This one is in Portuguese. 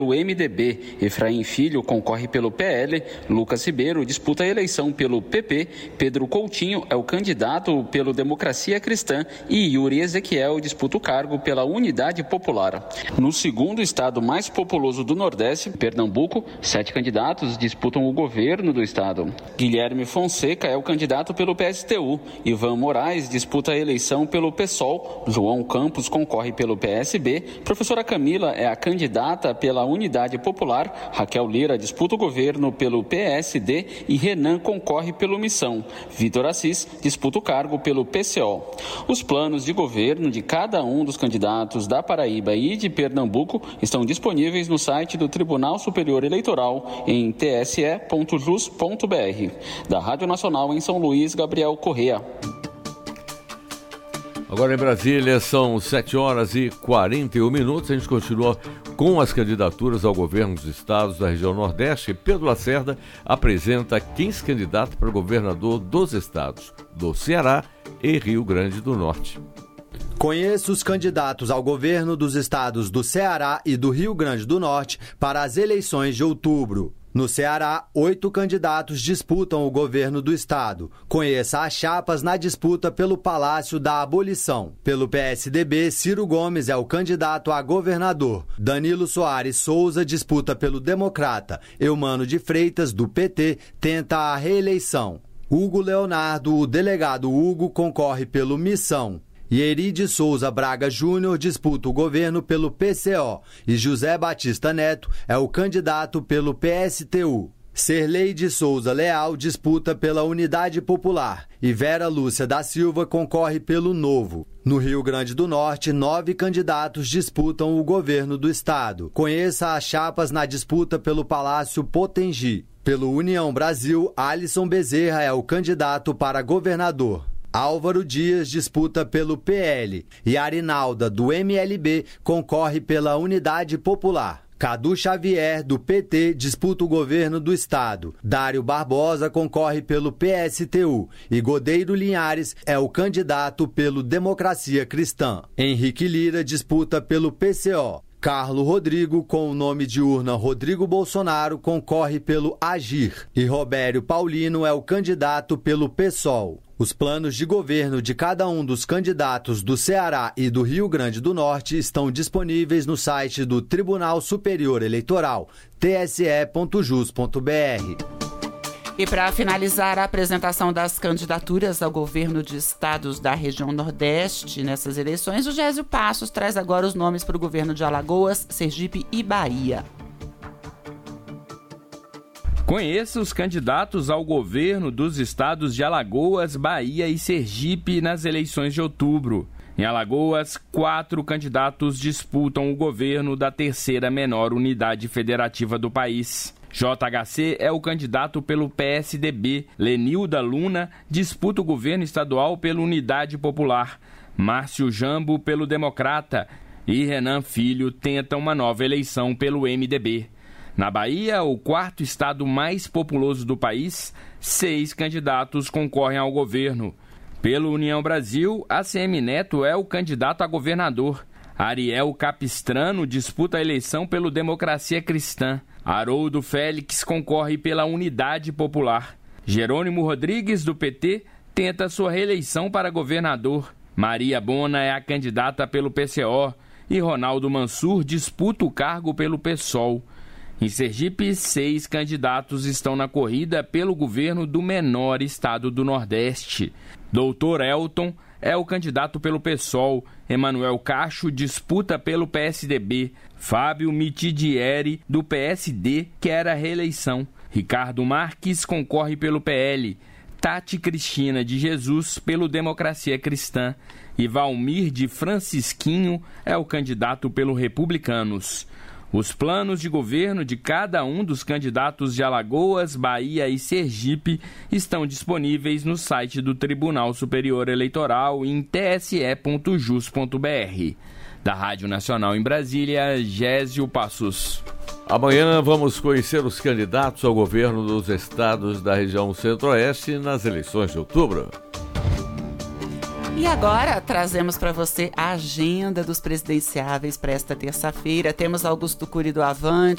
O MDB, Efraim Filho concorre pelo PL, Lucas Ribeiro disputa a eleição pelo PP, Pedro Coutinho é o candidato pelo Democracia Cristã e Yuri Ezequiel disputa o cargo pela Unidade Popular. No segundo estado mais populoso do Nordeste, Pernambuco, 7 candidatos disputam o governo do estado. Guilherme Fonseca é o candidato pelo PSTU, Ivan Moraes disputa a eleição pelo PSOL, João Campos concorre pelo PSB, professora Camila é a candidata pela Unidade Popular, Raquel Lira disputa o governo pelo PSD e Renan concorre pelo Missão. Vitor Assis disputa o cargo pelo PCO. Os planos de governo de cada um dos candidatos da Paraíba e de Pernambuco estão disponíveis no site do Tribunal Superior Eleitoral em tse.jus.br. Da Rádio Nacional em São Luís, Gabriel Correa. Agora em Brasília são 7h41. A gente continua com as candidaturas ao governo dos estados da região Nordeste. Pedro Lacerda apresenta quem se candidata para governador dos estados do Ceará e Rio Grande do Norte. Conheça os candidatos ao governo dos estados do Ceará e do Rio Grande do Norte para as eleições de outubro. No Ceará, 8 candidatos disputam o governo do estado. Conheça as chapas na disputa pelo Palácio da Abolição. Pelo PSDB, Ciro Gomes é o candidato a governador. Danilo Soares Souza disputa pelo Democrata. Eumano de Freitas, do PT, tenta a reeleição. Hugo Leonardo, o delegado Hugo, concorre pelo Missão. Yeri de Souza Braga Júnior disputa o governo pelo PCO e José Batista Neto é o candidato pelo PSTU. Serlei de Souza Leal disputa pela Unidade Popular e Vera Lúcia da Silva concorre pelo Novo. No Rio Grande do Norte, 9 candidatos disputam o governo do estado. Conheça as chapas na disputa pelo Palácio Potengi. Pelo União Brasil, Alisson Bezerra é o candidato para governador. Álvaro Dias disputa pelo PL e Arinalda, do MLB, concorre pela Unidade Popular. Cadu Xavier, do PT, disputa o governo do estado. Dário Barbosa concorre pelo PSTU e Godeiro Linhares é o candidato pelo Democracia Cristã. Henrique Lira disputa pelo PCO. Carlo Rodrigo, com o nome de urna Rodrigo Bolsonaro, concorre pelo Agir. E Robério Paulino é o candidato pelo PSOL. Os planos de governo de cada um dos candidatos do Ceará e do Rio Grande do Norte estão disponíveis no site do Tribunal Superior Eleitoral, tse.jus.br. E para finalizar a apresentação das candidaturas ao governo de estados da região Nordeste nessas eleições, o Gésio Passos traz agora os nomes para o governo de Alagoas, Sergipe e Bahia. Conheça os candidatos ao governo dos estados de Alagoas, Bahia e Sergipe nas eleições de outubro. Em Alagoas, 4 candidatos disputam o governo da terceira menor unidade federativa do país. JHC é o candidato pelo PSDB. Lenilda Luna disputa o governo estadual pela Unidade Popular. Márcio Jambo pelo Democrata e Renan Filho tenta uma nova eleição pelo MDB. Na Bahia, o 4º estado mais populoso do país, 6 candidatos concorrem ao governo. Pelo União Brasil, ACM Neto é o candidato a governador. Ariel Capistrano disputa a eleição pelo Democracia Cristã. Haroldo Félix concorre pela Unidade Popular. Jerônimo Rodrigues, do PT, tenta sua reeleição para governador. Maria Bona é a candidata pelo PCO e Ronaldo Mansur disputa o cargo pelo PSOL. Em Sergipe, 6 candidatos estão na corrida pelo governo do menor estado do Nordeste. Doutor Elton é o candidato pelo PSOL, Emanuel Cacho disputa pelo PSDB, Fábio Mitidieri, do PSD, quer a reeleição. Ricardo Marques concorre pelo PL, Tati Cristina de Jesus pelo Democracia Cristã e Valmir de Francisquinho é o candidato pelo Republicanos. Os planos de governo de cada um dos candidatos de Alagoas, Bahia e Sergipe estão disponíveis no site do Tribunal Superior Eleitoral em tse.jus.br. Da Rádio Nacional em Brasília, Gésio Passos. Amanhã vamos conhecer os candidatos ao governo dos estados da região Centro-Oeste nas eleições de outubro. E agora trazemos para você a agenda dos presidenciáveis para esta terça-feira. Temos Augusto Cury do Avante,